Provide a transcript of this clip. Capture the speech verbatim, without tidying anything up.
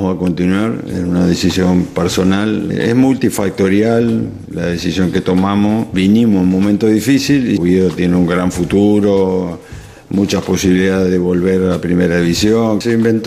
vamos a continuar, es una decisión personal, es multifactorial la decisión que tomamos. Vinimos en un momento difícil y Guido tiene un gran futuro, muchas posibilidades de volver a la primera división. Se inventó